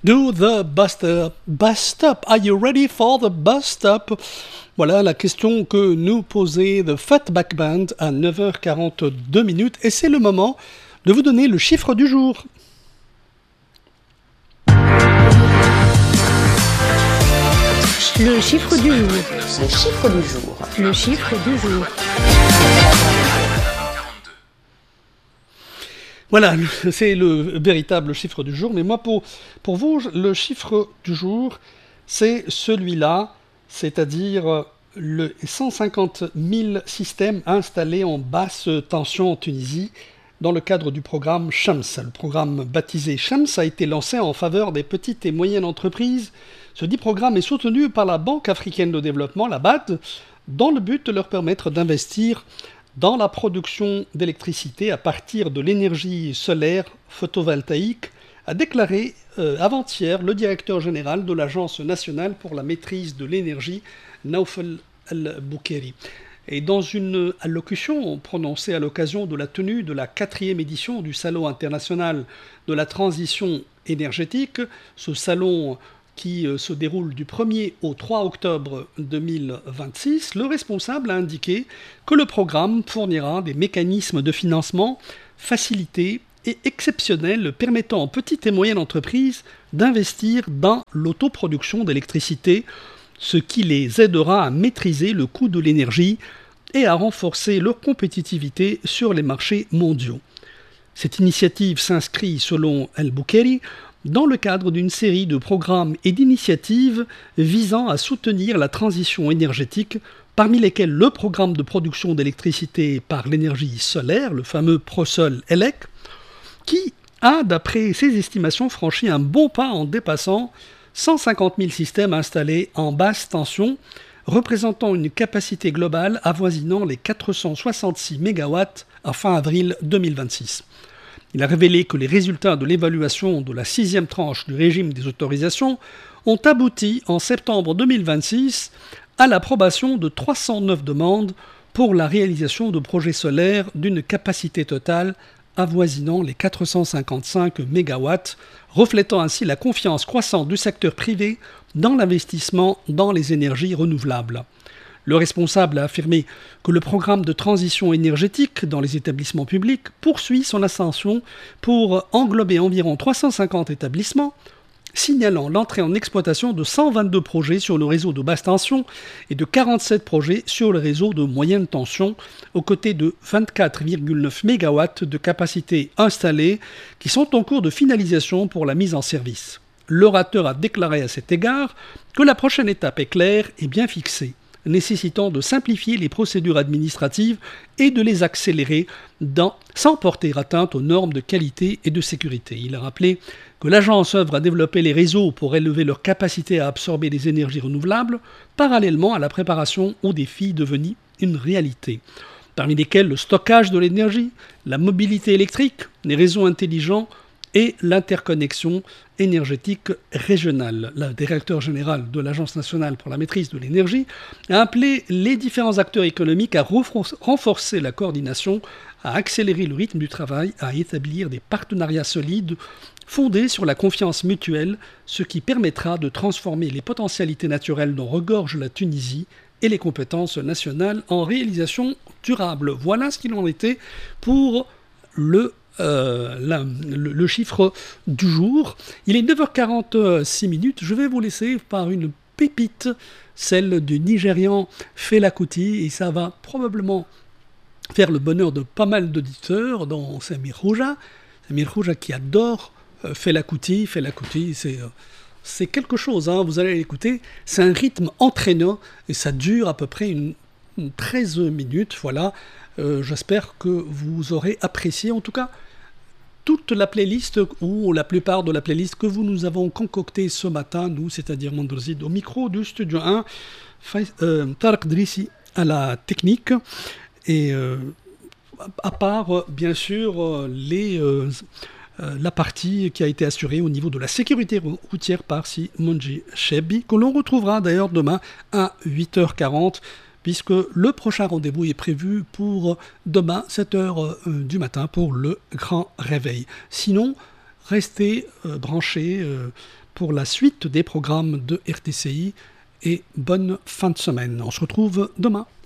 Do the bus stop. Bus stop. Are you ready for the bus stop? Voilà la question que nous posait The Fatback Band à 9h42 minutes. Et c'est le moment de vous donner le chiffre du jour. Le chiffre du jour. Le chiffre du jour. Le chiffre du jour. Voilà, c'est le véritable chiffre du jour. Mais moi, pour vous, le chiffre du jour, c'est celui-là, c'est-à-dire le 150 000 systèmes installés en basse tension en Tunisie dans le cadre du programme Shams. Le programme baptisé Shams a été lancé en faveur des petites et moyennes entreprises. Ce dit programme est soutenu par la Banque africaine de développement, la BAD, dans le but de leur permettre d'investir dans la production d'électricité à partir de l'énergie solaire photovoltaïque, a déclaré avant-hier le directeur général de l'Agence nationale pour la maîtrise de l'énergie, Naoufel El-Boukeri. Et dans une allocution prononcée à l'occasion de la tenue de la 4e édition du Salon international de la transition énergétique, ce salon qui se déroule du 1er au 3 octobre 2026, le responsable a indiqué que le programme fournira des mécanismes de financement facilités et exceptionnels permettant aux petites et moyennes entreprises d'investir dans l'autoproduction d'électricité, ce qui les aidera à maîtriser le coût de l'énergie et à renforcer leur compétitivité sur les marchés mondiaux. Cette initiative s'inscrit, selon El-Boukeri, dans le cadre d'une série de programmes et d'initiatives visant à soutenir la transition énergétique, parmi lesquels le programme de production d'électricité par l'énergie solaire, le fameux Prosol-Elec, qui a, d'après ses estimations, franchi un bon pas en dépassant 150 000 systèmes installés en basse tension, représentant une capacité globale avoisinant les 466 MW à fin avril 2026. Il a révélé que les résultats de l'évaluation de la 6e tranche du régime des autorisations ont abouti en septembre 2026 à l'approbation de 309 demandes pour la réalisation de projets solaires d'une capacité totale avoisinant les 455 MW, reflétant ainsi la confiance croissante du secteur privé dans l'investissement dans les énergies renouvelables. Le responsable a affirmé que le programme de transition énergétique dans les établissements publics poursuit son ascension pour englober environ 350 établissements, signalant l'entrée en exploitation de 122 projets sur le réseau de basse tension et de 47 projets sur le réseau de moyenne tension, aux côtés de 24,9 MW de capacité installée qui sont en cours de finalisation pour la mise en service. L'orateur a déclaré à cet égard que la prochaine étape est claire et bien fixée, nécessitant de simplifier les procédures administratives et de les accélérer sans porter atteinte aux normes de qualité et de sécurité. Il a rappelé que l'agence œuvre à développer les réseaux pour élever leur capacité à absorber les énergies renouvelables, parallèlement à la préparation aux défis devenus une réalité, parmi lesquels le stockage de l'énergie, la mobilité électrique, les réseaux intelligents et l'interconnexion énergétique régionale. Le directeur général de l'Agence nationale pour la maîtrise de l'énergie a appelé les différents acteurs économiques à renforcer la coordination, à accélérer le rythme du travail, à établir des partenariats solides fondés sur la confiance mutuelle, ce qui permettra de transformer les potentialités naturelles dont regorge la Tunisie et les compétences nationales en réalisation durable. Voilà ce qu'il en était pour le chiffre du jour. Il est 9h46 minutes. Je vais vous laisser par une pépite, celle du Nigérian Fela Kuti, et ça va probablement faire le bonheur de pas mal d'auditeurs dans Samir Rouja qui adore Fela Kuti. Fela Kuti, c'est quelque chose, hein, vous allez l'écouter. C'est un rythme entraînant et ça dure à peu près une 13 minutes. Voilà. J'espère que vous aurez apprécié, en tout cas, toute la playlist, ou la plupart de la playlist que nous avons concoctée ce matin, nous, c'est-à-dire Mandrzid au micro du Studio 1, Tarek Drissi à la technique, et à part, bien sûr, la partie qui a été assurée au niveau de la sécurité routière par Simonji Chebi, que l'on retrouvera d'ailleurs demain à 8h40, puisque le prochain rendez-vous est prévu pour demain, 7h du matin, pour le grand réveil. Sinon, restez branchés pour la suite des programmes de RTCI et bonne fin de semaine. On se retrouve demain.